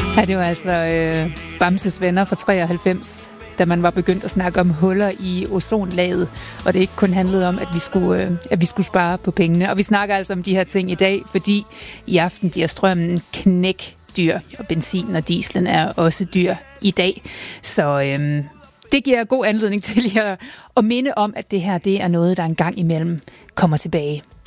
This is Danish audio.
Ja, det var altså Bamses Venner fra 93, da man var begyndt at snakke om huller i ozonlaget, og det ikke kun handlede om, at vi skulle spare på pengene. Og vi snakker altså om de her ting i dag, fordi i aften bliver strømmen knækdyr, og benzin og dieselen er også dyr i dag. Så det giver god anledning til at minde om, at det her det er noget, der engang imellem kommer tilbage.